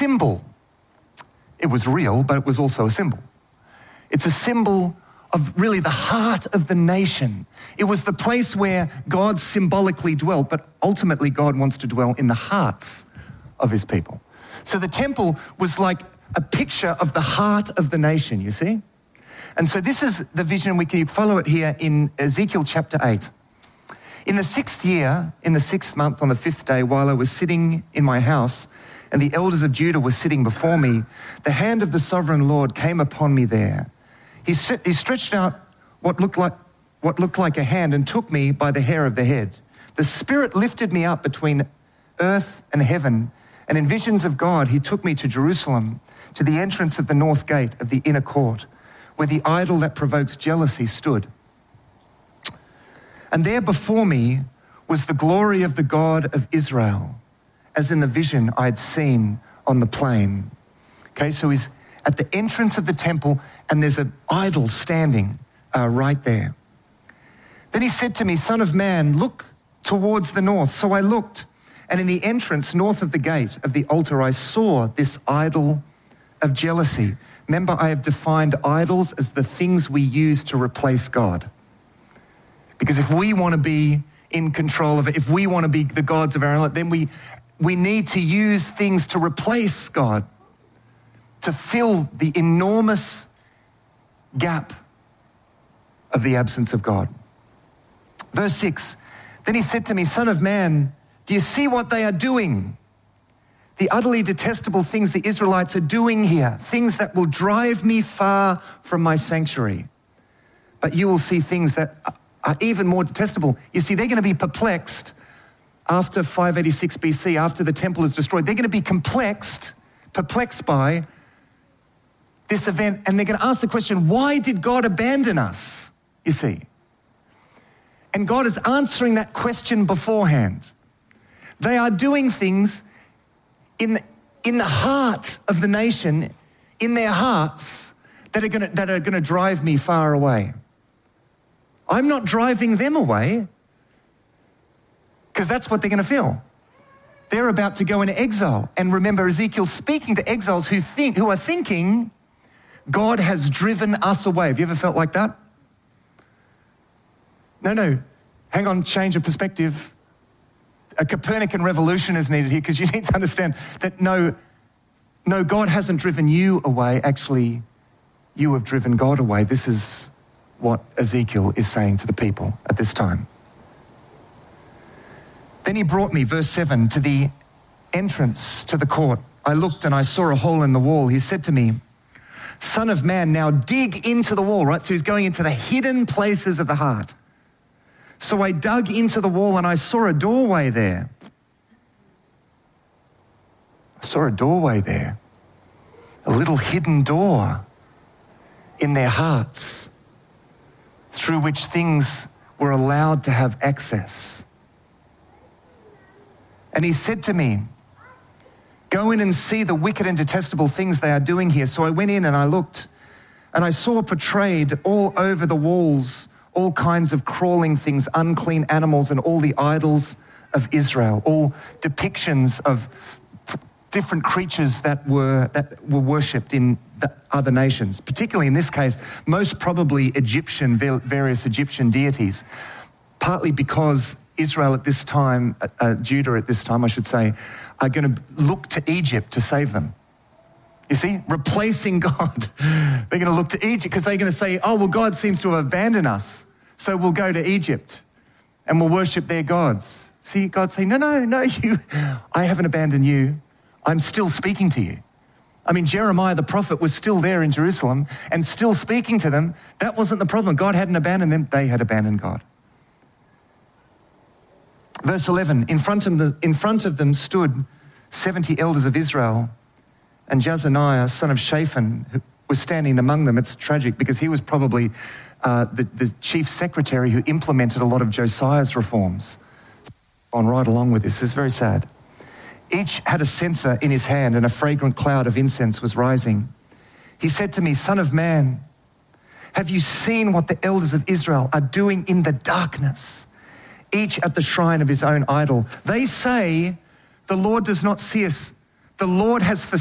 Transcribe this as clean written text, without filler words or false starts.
symbol. It was real, but it was also a symbol. It's a symbol of really the heart of the nation. It was the place where God symbolically dwelt, but ultimately God wants to dwell in the hearts of his people. So the temple was like a picture of the heart of the nation, you see? And so this is the vision. We can follow it here in Ezekiel chapter 8. In the 6th year, in the 6th month, on the 5th day, while I was sitting in my house and the elders of Judah were sitting before me, the hand of the sovereign Lord came upon me there. He stretched out what looked like a hand and took me by the hair of the head. The Spirit lifted me up between earth and heaven, and in visions of God, he took me to Jerusalem, to the entrance of the north gate of the inner court, where the idol that provokes jealousy stood. And there before me was the glory of the God of Israel, as in the vision I had seen on the plain. Okay, so he's at the entrance of the temple, and there's an idol standing right there. Then he said to me, "Son of man, look towards the north." So I looked, and in the entrance north of the gate of the altar, I saw this idol of jealousy. Remember, I have defined idols as the things we use to replace God. Because if we want to be in control of it, if we want to be the gods of our own life, then we need to use things to replace God, to fill the enormous gap of the absence of God. Verse 6, then he said to me, "Son of man, do you see what they are doing? The utterly detestable things the Israelites are doing here, things that will drive me far from my sanctuary. But you will see things that are even more detestable." You see, they're going to be perplexed after 586 BC, after the temple is destroyed. They're going to be perplexed by this event, and they're going to ask the question, why did God abandon us, you see? And God is answering that question beforehand. They are doing things in the heart of the nation, in their hearts, that are going to drive me far away. I'm not driving them away, because that's what they're going to feel. They're about to go into exile. And remember, Ezekiel's speaking to exiles who are thinking, God has driven us away. Have you ever felt like that? No. Hang on, change of perspective. A Copernican revolution is needed here, because you need to understand that no, God hasn't driven you away. Actually, you have driven God away. This is what Ezekiel is saying to the people at this time. Then he brought me, verse 7, to the entrance to the court. I looked and I saw a hole in the wall. He said to me, "Son of man, now dig into the wall," right? So he's going into the hidden places of the heart. So I dug into the wall and I saw a doorway there. I saw a doorway there, a little hidden door in their hearts through which things were allowed to have access. And he said to me, "Go in and see the wicked and detestable things they are doing here." So I went in and I looked, and I saw portrayed all over the walls all kinds of crawling things, unclean animals, and all the idols of Israel, all depictions of different creatures that were worshipped in the other nations, particularly in this case, most probably various Egyptian deities, partly because Israel at this time, Judah at this time, I should say, are going to look to Egypt to save them. You see, replacing God. They're going to look to Egypt because they're going to say, "Oh, well, God seems to have abandoned us, so we'll go to Egypt and we'll worship their gods." See, God's saying, no, I haven't abandoned you. I'm still speaking to you. I mean, Jeremiah the prophet was still there in Jerusalem and still speaking to them. That wasn't the problem. God hadn't abandoned them. They had abandoned God. Verse 11, in front of them stood 70 elders of Israel, and Jazaniah, son of Shaphan, who was standing among them. It's tragic because he was probably the chief secretary who implemented a lot of Josiah's reforms. On right along with this is very sad. Each had a censer in his hand, and a fragrant cloud of incense was rising. He said to me, "Son of man, have you seen what the elders of Israel are doing in the darkness, each at the shrine of his own idol? They say, the Lord does not see us. The Lord has